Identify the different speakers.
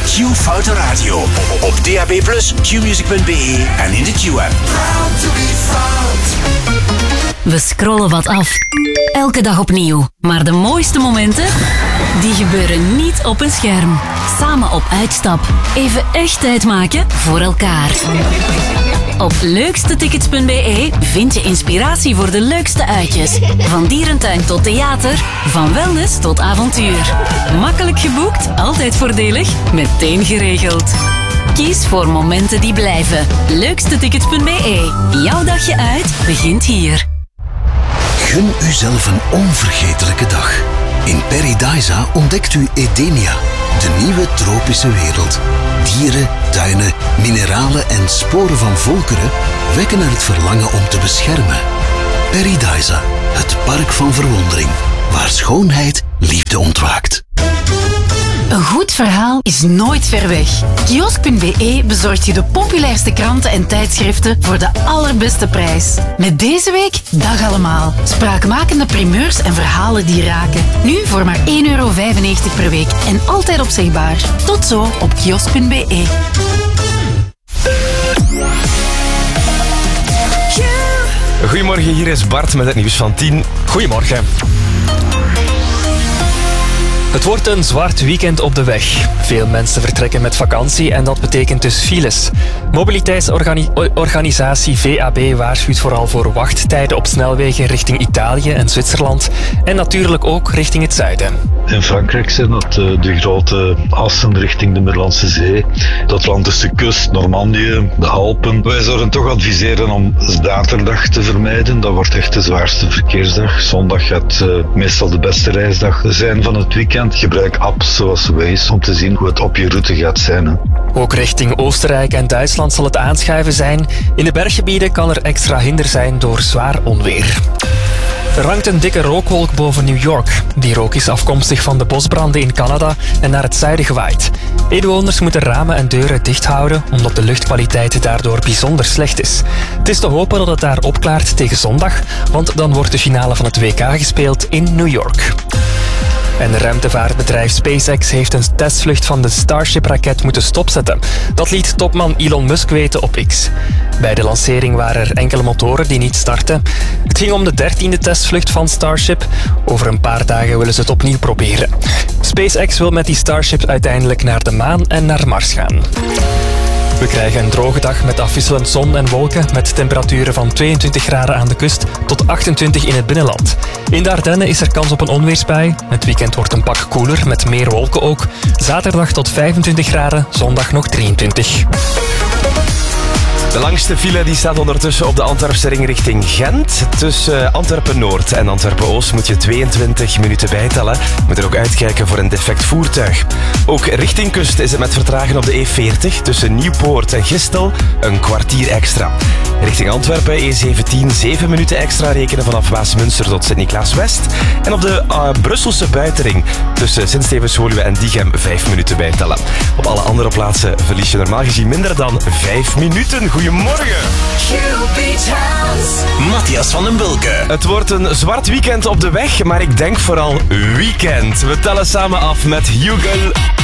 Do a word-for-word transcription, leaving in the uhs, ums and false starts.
Speaker 1: Q-Foute Radio. Op D A B plus, q music punt b e en in de Q-app.
Speaker 2: We scrollen wat af. Elke dag opnieuw. Maar de mooiste momenten, die gebeuren niet op een scherm. Samen op uitstap. Even echt tijd maken voor elkaar. Op leukstetickets punt b e vind je inspiratie voor de leukste uitjes. Van dierentuin tot theater, van wellness tot avontuur. Makkelijk geboekt, altijd voordelig, meteen geregeld. Kies voor momenten die blijven. leukstetickets punt b e. Jouw dagje uit begint hier.
Speaker 3: Gun uzelf een onvergetelijke dag. In Paradisa ontdekt u Edenia, de nieuwe tropische wereld. Dieren, tuinen, mineralen en sporen van volkeren wekken er het verlangen om te beschermen. Paradisa, het park van verwondering, waar schoonheid liefde ontwaakt.
Speaker 4: Een goed verhaal is nooit ver weg. Kiosk punt b e bezorgt je de populairste kranten en tijdschriften voor de allerbeste prijs. Met deze week Dag Allemaal. Spraakmakende primeurs en verhalen die raken. Nu voor maar één euro vijfennegentig per week en altijd opzegbaar. Tot zo op kiosk punt b e.
Speaker 5: Goedemorgen, hier is Bart met het nieuws van tien. Goedemorgen. Het wordt een zwart weekend op de weg. Veel mensen vertrekken met vakantie en dat betekent dus files. Mobiliteitsorganisatie V A B waarschuwt vooral voor wachttijden op snelwegen richting Italië en Zwitserland en natuurlijk ook richting het zuiden.
Speaker 6: In Frankrijk zijn dat de grote assen richting de Middellandse Zee. Dat land is de kust, Normandië, de Alpen. Wij zouden toch adviseren om zaterdag te vermijden. Dat wordt echt de zwaarste verkeersdag. Zondag gaat uh, meestal de beste reisdag zijn van het weekend. Gebruik apps zoals Waze om te zien hoe het op je route gaat zijn. Hè.
Speaker 5: Ook richting Oostenrijk en Duitsland zal het aanschuiven zijn. In de berggebieden kan er extra hinder zijn door zwaar onweer. Er hangt een dikke rookwolk boven New York. Die rook is afkomstig van de bosbranden in Canada en naar het zuiden gewaaid. Inwoners moeten ramen en deuren dicht houden, omdat de luchtkwaliteit daardoor bijzonder slecht is. Het is te hopen dat het daar opklaart tegen zondag, want dan wordt de finale van het W K gespeeld in New York. En ruimtevaartbedrijf SpaceX heeft een testvlucht van de Starship-raket moeten stopzetten. Dat liet topman Elon Musk weten op X. Bij de lancering waren er enkele motoren die niet startten. Het ging om de dertiende testvlucht van Starship. Over een paar dagen willen ze het opnieuw proberen. SpaceX wil met die Starship uiteindelijk naar de maan en naar Mars gaan. We krijgen een droge dag met afwisselend zon en wolken met temperaturen van tweeëntwintig graden aan de kust tot achtentwintig in het binnenland. In de Ardennen is er kans op een onweersbui. Het weekend wordt een pak koeler met meer wolken ook. Zaterdag tot vijfentwintig graden, zondag nog drieëntwintig.
Speaker 7: De langste file die staat ondertussen op de Antwerpse ring richting Gent. Tussen Antwerpen-Noord en Antwerpen-Oost moet je tweeëntwintig minuten bijtellen. Je moet er ook uitkijken voor een defect voertuig. Ook richting kust is het met vertraging op de E veertig tussen Nieuwpoort en Gistel een kwartier extra. Richting Antwerpen E zeventien zeven minuten extra rekenen vanaf Waasmunster tot Sint-Niklaas-West. En op de uh, Brusselse buitenring tussen Sint-Stevens-Woluwe en Diegem vijf minuten bijtellen. Op alle andere plaatsen verlies je normaal gezien minder dan vijf minuten. Goedemorgen.
Speaker 1: Matthias van den Bulke.
Speaker 7: Het wordt een zwart weekend op de weg, maar ik denk vooral weekend. We tellen samen af met Hugel.